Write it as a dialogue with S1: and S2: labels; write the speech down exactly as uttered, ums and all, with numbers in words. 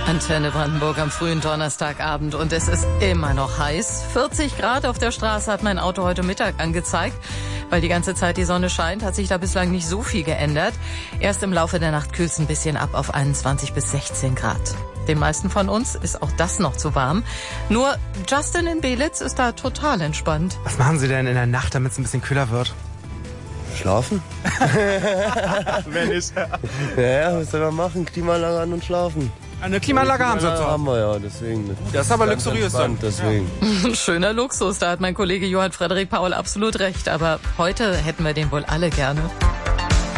S1: Antenne Brandenburg am frühen Donnerstagabend und es ist immer noch heiß. vierzig Grad auf der Straße hat mein Auto heute Mittag angezeigt. Weil die ganze Zeit die Sonne scheint, hat sich da bislang nicht so viel geändert. Erst im Laufe der Nacht kühlt es ein bisschen ab auf einundzwanzig bis sechzehn Grad. Den meisten von uns ist auch das noch zu warm. Nur Justin in Belitz ist da total entspannt.
S2: Was machen Sie denn in der Nacht, damit es ein bisschen kühler wird?
S3: Schlafen?
S2: Wenn nicht.
S3: Ja, ja, was soll man machen? Klimaanlage an und schlafen.
S2: Eine Klimaanlage haben Sie
S3: Ja,
S2: zu
S3: haben wir ja, deswegen.
S2: Das ist aber
S3: Ganz
S2: luxuriös dann.
S3: Deswegen.
S1: Schöner Luxus, da hat mein Kollege Johann Frederik Paul absolut recht. Aber heute hätten wir den wohl alle gerne.